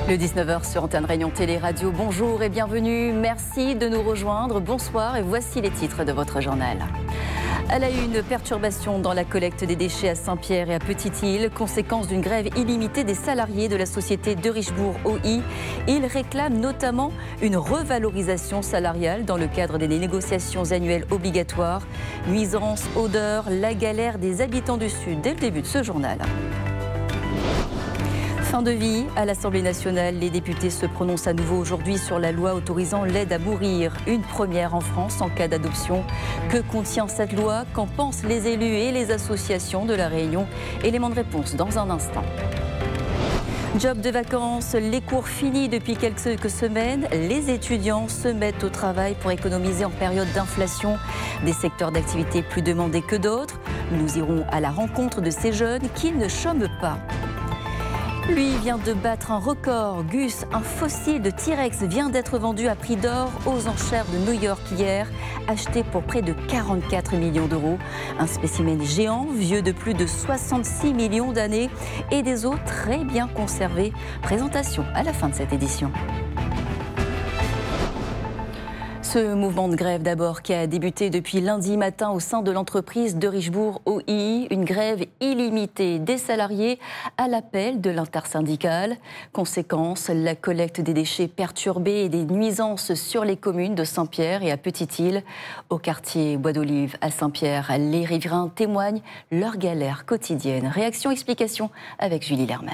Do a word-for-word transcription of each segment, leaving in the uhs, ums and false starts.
Le dix-neuf heures sur Antenne Réunion Télé Radio. Bonjour et bienvenue. Merci de nous rejoindre. Bonsoir et voici les titres de votre journal. À la une, perturbation dans la collecte des déchets à Saint-Pierre et à Petite-Île, conséquence d'une grève illimitée des salariés de la société de Richebourg O I. Ils réclament notamment une revalorisation salariale dans le cadre des négociations annuelles obligatoires. Nuisances, odeurs, la galère des habitants du Sud dès le début de ce journal. Fin de vie. À l'Assemblée nationale, les députés se prononcent à nouveau aujourd'hui sur la loi autorisant l'aide à mourir. Une première en France en cas d'adoption. Que contient cette loi? Qu'en pensent les élus et les associations de la Réunion? Élément de réponse dans un instant. Job de vacances, les cours finis depuis quelques semaines. Les étudiants se mettent au travail pour économiser en période d'inflation. Des secteurs d'activité plus demandés que d'autres. Nous irons à la rencontre de ces jeunes qui ne chôment pas. Lui vient de battre un record. Gus, un fossile de T-Rex, vient d'être vendu à prix d'or aux enchères de New York hier, acheté pour près de quarante-quatre millions d'euros. Un spécimen géant, vieux de plus de soixante-six millions d'années et des os très bien conservés. Présentation à la fin de cette édition. Ce mouvement de grève d'abord qui a débuté depuis lundi matin au sein de l'entreprise de Richebourg O I, une grève illimitée des salariés à l'appel de l'intersyndicale. Conséquence, la collecte des déchets perturbés et des nuisances sur les communes de Saint-Pierre et à Petite-Île. Au quartier Bois d'Olive à Saint-Pierre, les riverains témoignent leur galère quotidienne. Réaction, explication avec Julie Lerman.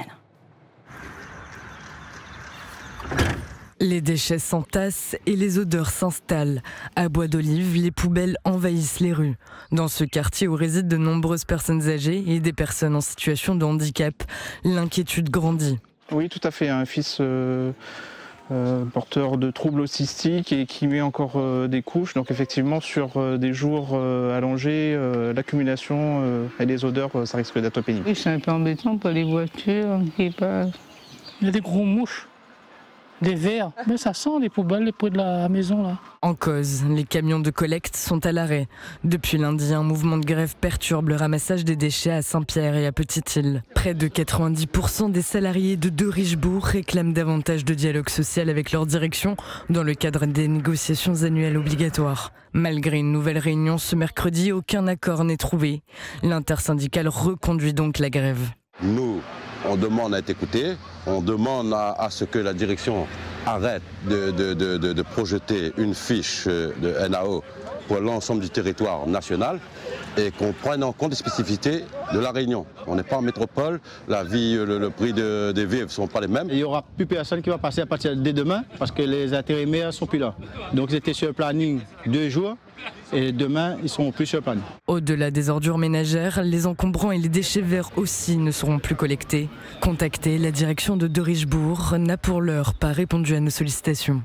Les déchets s'entassent et les odeurs s'installent. À Bois d'Olive, les poubelles envahissent les rues. Dans ce quartier où résident de nombreuses personnes âgées et des personnes en situation de handicap, l'inquiétude grandit. Oui, tout à fait. Un fils euh, euh, porteur de troubles autistiques et qui met encore euh, des couches. Donc effectivement, sur euh, des jours euh, allongés, euh, l'accumulation euh, et les odeurs, euh, ça risque d'être pénible. Oui, c'est un peu embêtant pour les voitures qui passent. Il y a des gros mouches. Des verres, mais ça sent les poubelles près de la maison là. En cause, les camions de collecte sont à l'arrêt. Depuis lundi, un mouvement de grève perturbe le ramassage des déchets à Saint-Pierre et à Petite-Île. Près de quatre-vingt-dix pour cent des salariés de De Richebourg réclament davantage de dialogue social avec leur direction dans le cadre des négociations annuelles obligatoires. Malgré une nouvelle réunion ce mercredi, aucun accord n'est trouvé. L'intersyndicale reconduit donc la grève. Nous, on demande à être écoutés, on demande à, à ce que la direction arrête de, de, de, de, de projeter une fiche de N A O pour l'ensemble du territoire national et qu'on prenne en compte les spécificités de la Réunion. On n'est pas en métropole, la vie, le, le prix de, des vivres ne sont pas les mêmes. Il n'y aura plus personne qui va passer à partir de demain parce que les intérimaires ne sont plus là. Donc ils étaient sur le planning deux jours. Et demain, ils ne seront plus sur le planning. Au-delà des ordures ménagères, les encombrants et les déchets verts aussi ne seront plus collectés. Contactée, la direction de De Richebourg n'a pour l'heure pas répondu à nos sollicitations.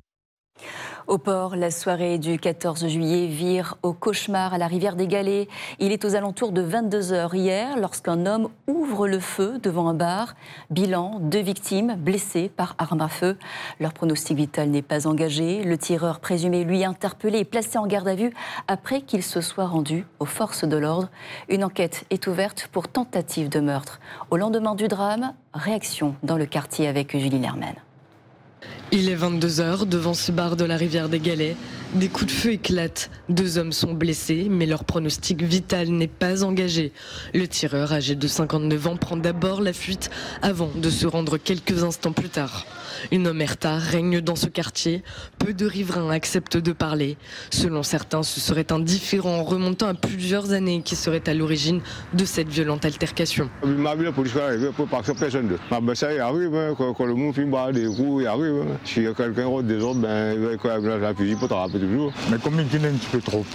Au port, la soirée du quatorze juillet vire au cauchemar à la rivière des Galets. Il est aux alentours de vingt-deux heures hier lorsqu'un homme ouvre le feu devant un bar. Bilan, deux victimes blessées par arme à feu. Leur pronostic vital n'est pas engagé. Le tireur présumé, lui, interpellé et placé en garde à vue après qu'il se soit rendu aux forces de l'ordre. Une enquête est ouverte pour tentative de meurtre. Au lendemain du drame, réaction dans le quartier avec Julie Lerman. Il est vingt-deux heures devant ce bar de la rivière des Galets. Des coups de feu éclatent. Deux hommes sont blessés, mais leur pronostic vital n'est pas engagé. Le tireur, âgé de cinquante-neuf ans, prend d'abord la fuite avant de se rendre quelques instants plus tard. Une omerta règne dans ce quartier. Peu de riverains acceptent de parler. Selon certains, ce serait un différend en remontant à plusieurs années qui serait à l'origine de cette violente altercation. Il m'a vu la police arriver pour pas que personne. Ben ça y arrive, quand, quand le monde filme des roues, il arrive. Si quelqu'un rôde des autres, ben il va quand même la fusil pour te rappeler toujours. Mais comme il est un petit peu trop